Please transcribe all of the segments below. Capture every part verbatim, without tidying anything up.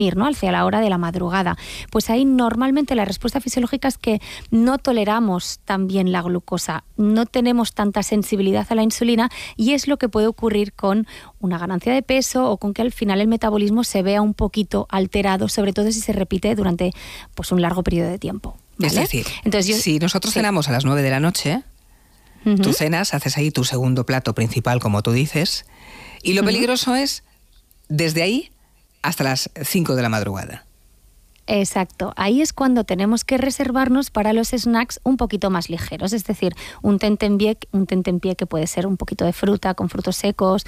¿no? Hacia la hora de la madrugada. Pues ahí normalmente la respuesta fisiológica es que no toleramos tan bien la glucosa, no tenemos tanta sensibilidad a la insulina y es lo que puede ocurrir con una ganancia de peso o con que al final el metabolismo se vea un poquito alterado, sobre todo si se repite durante pues, un largo periodo de tiempo. ¿Vale? Es decir, Entonces, yo, si nosotros sí. cenamos a las nueve de la noche, uh-huh. tú cenas, haces ahí tu segundo plato principal, como tú dices, y lo uh-huh. peligroso es desde ahí hasta las cinco de la madrugada. Exacto, ahí es cuando tenemos que reservarnos para los snacks un poquito más ligeros, es decir, un tentempié, un tentempié que puede ser un poquito de fruta con frutos secos,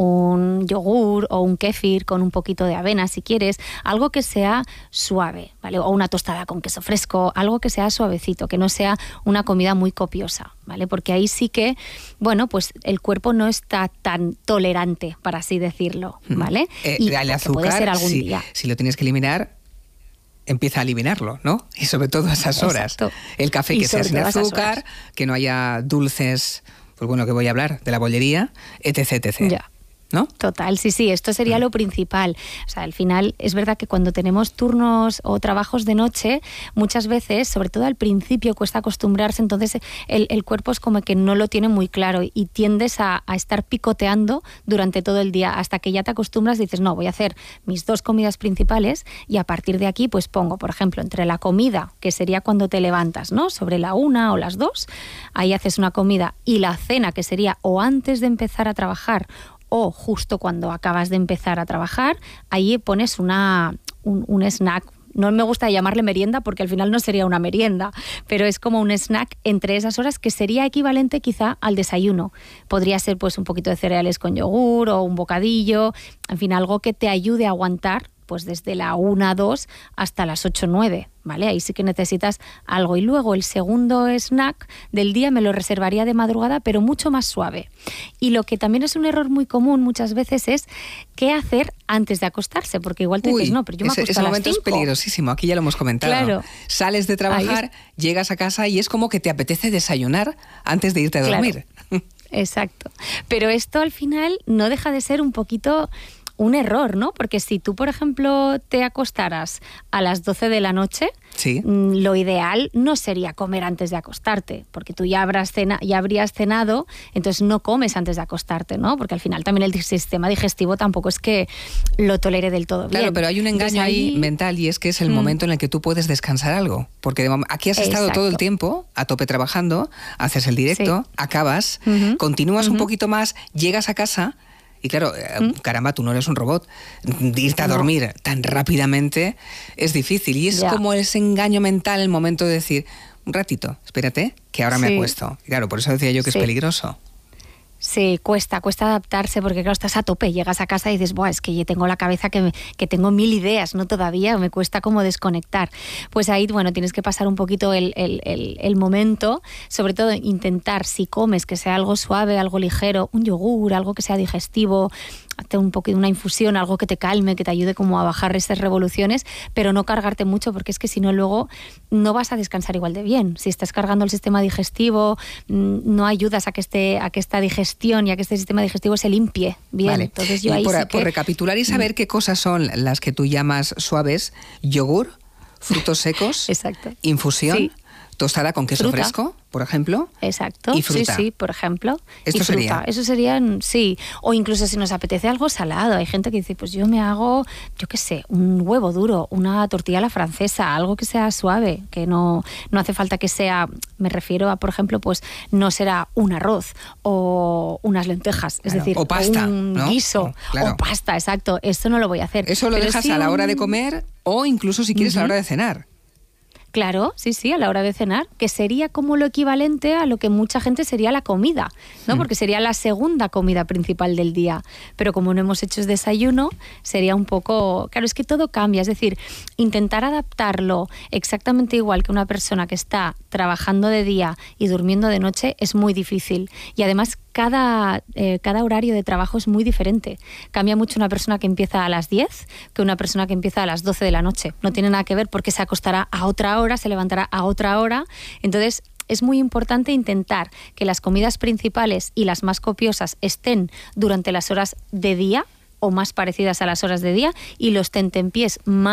un yogur o un kéfir con un poquito de avena si quieres, algo que sea suave, ¿vale? O una tostada con queso fresco, algo que sea suavecito, que no sea una comida muy copiosa, ¿vale? Porque ahí sí que, bueno, pues el cuerpo no está tan tolerante, para así decirlo, ¿vale? Eh, y el azúcar, puede ser algún si, día. si lo tienes que eliminar, empieza a eliminarlo, ¿no? Y sobre todo a esas horas. Exacto. El café que sea sin azúcar, que no haya dulces, pues bueno, que voy a hablar de la bollería, etc, etcétera. Ya. ¿No? Total, sí, sí, esto sería lo principal. O sea, al final es verdad que cuando tenemos turnos o trabajos de noche, muchas veces, sobre todo al principio, cuesta acostumbrarse, entonces el, el cuerpo es como que no lo tiene muy claro y tiendes a, a estar picoteando durante todo el día hasta que ya te acostumbras y dices, no, voy a hacer mis dos comidas principales y a partir de aquí pues pongo, por ejemplo, entre la comida, que sería cuando te levantas, ¿no? Sobre la una o las dos, ahí haces una comida y la cena, que sería o antes de empezar a trabajar o justo cuando acabas de empezar a trabajar, ahí pones una, un, un snack. No me gusta llamarle merienda porque al final no sería una merienda, pero es como un snack entre esas horas que sería equivalente quizá al desayuno. Podría ser pues un poquito de cereales con yogur o un bocadillo, en fin, algo que te ayude a aguantar pues desde la una, dos hasta las ocho, nueve, ¿vale? Ahí sí que necesitas algo. Y luego el segundo snack del día me lo reservaría de madrugada, pero mucho más suave. Y lo que también es un error muy común muchas veces es qué hacer antes de acostarse, porque igual te Uy, dices, no, pero yo me ese, acuesto ese a las momento cinco. Es peligrosísimo, aquí ya lo hemos comentado. Claro. Sales de trabajar, es... llegas a casa y es como que te apetece desayunar antes de irte a dormir. Claro. Exacto. Pero esto al final no deja de ser un poquito un error, ¿no? Porque si tú, por ejemplo, te acostaras a las doce de la noche, sí. lo ideal no sería comer antes de acostarte, porque tú ya, habrás cena, ya habrías cenado, entonces no comes antes de acostarte, ¿no? Porque al final también el sistema digestivo tampoco es que lo tolere del todo bien. Claro, pero hay un engaño ahí mental y es que es el mm. momento en el que tú puedes descansar algo, porque aquí has estado Exacto. todo el tiempo a tope trabajando, haces el directo, sí. acabas, uh-huh. continúas uh-huh. un poquito más, llegas a casa. Y claro, ¿Mm? caramba, tú no eres un robot. Irte a dormir no. tan rápidamente es difícil. Y es ya. como ese engaño mental el momento de decir, un ratito, espérate, que ahora sí. me acuesto. Y claro, por eso decía yo que sí. es peligroso. Sí, cuesta, cuesta adaptarse porque claro, estás a tope, llegas a casa y dices, buah, es que yo tengo la cabeza que, me, que tengo mil ideas, ¿no? Todavía me cuesta como desconectar. Pues ahí, bueno, tienes que pasar un poquito el, el, el, el momento, sobre todo intentar, si comes, que sea algo suave, algo ligero, un yogur, algo que sea digestivo, hazte un poquito una infusión, algo que te calme, que te ayude como a bajar esas revoluciones, pero no cargarte mucho porque es que si no luego no vas a descansar igual de bien. Si estás cargando el sistema digestivo, no ayudas a que este, a que esta digestión y a que este sistema digestivo se limpie bien. Vale. Entonces yo y ahí por, sí que... por recapitular y saber qué cosas son las que tú llamas suaves: yogur, frutos secos, exacto. infusión, sí. tostada con queso fruta. fresco, por ejemplo. Exacto. Y fruta. Sí, sí, por ejemplo. Esto y fruta. sería. Eso serían, sí. O incluso si nos apetece algo salado. Hay gente que dice, pues yo me hago, yo qué sé, un huevo duro, una tortilla a la francesa, algo que sea suave, que no, no hace falta que sea, me refiero a, por ejemplo, pues no será un arroz o unas lentejas, es claro. decir, o pasta, un ¿no? guiso, o, claro. o pasta, exacto. Esto no lo voy a hacer. Eso lo Pero dejas sí a la hora un... de comer o incluso si quieres uh-huh. a la hora de cenar. Claro, sí, sí, a la hora de cenar, que sería como lo equivalente a lo que mucha gente sería la comida, ¿no? Mm. Porque sería la segunda comida principal del día. Pero como no hemos hecho el desayuno, sería un poco... Claro, es que todo cambia, es decir, intentar adaptarlo exactamente igual que una persona que está trabajando de día y durmiendo de noche es muy difícil. Y además cada, eh, cada horario de trabajo es muy diferente. Cambia mucho una persona que empieza a las diez que una persona que empieza a las doce de la noche. No tiene nada que ver porque se acostará a otra hora, se levantará a otra hora. Entonces es muy importante intentar que las comidas principales y las más copiosas estén durante las horas de día o más parecidas a las horas de día y los tentempiés más